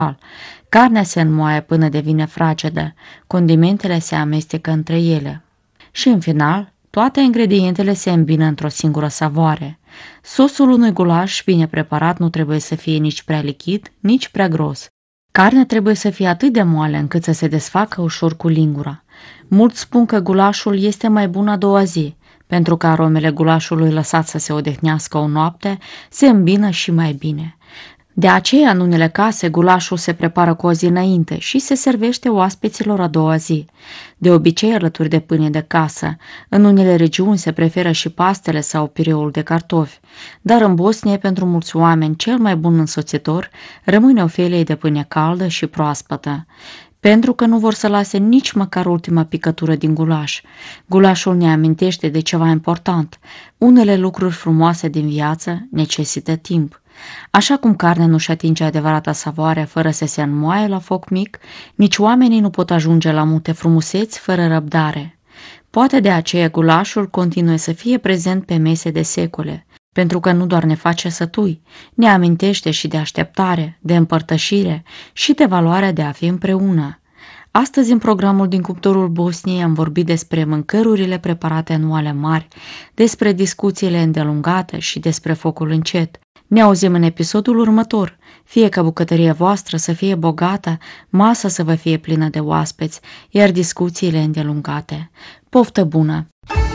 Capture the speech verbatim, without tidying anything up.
Carnea se înmoaie până devine fragedă, condimentele se amestecă între ele. Și în final, toate ingredientele se îmbină într-o singură savoare. Sosul unui gulaș bine preparat nu trebuie să fie nici prea lichid, nici prea gros. Carnea trebuie să fie atât de moale încât să se desfacă ușor cu lingura. Mulți spun că gulașul este mai bun a doua zi, pentru că aromele gulașului lăsat să se odihnească o noapte se îmbină și mai bine. De aceea, în unele case, gulașul se prepară cu o zi înainte și se servește oaspeților a doua zi. De obicei, alături de pâine de casă. În unele regiuni se preferă și pastele sau pireul de cartofi. Dar în Bosnia, pentru mulți oameni, cel mai bun însoțitor rămâne o felie de pâine caldă și proaspătă, pentru că nu vor să lase nici măcar ultima picătură din gulaș. Gulașul ne amintește de ceva important. Unele lucruri frumoase din viață necesită timp. Așa cum carnea nu-și atinge adevărata savoare fără să se înmoaie la foc mic, nici oamenii nu pot ajunge la multe frumuseți fără răbdare. Poate de aceea gulașul continuă să fie prezent pe mese de secole, pentru că nu doar ne face sătui, ne amintește și de așteptare, de împărtășire și de valoarea de a fi împreună. Astăzi, în programul din cuptorul Bosniei, am vorbit despre mâncărurile preparate în oale mari, despre discuțiile îndelungate și despre focul încet. Ne auzim în episodul următor. Fie ca bucătăria voastră să fie bogată, masa să vă fie plină de oaspeți, iar discuțiile îndelungate. Poftă bună!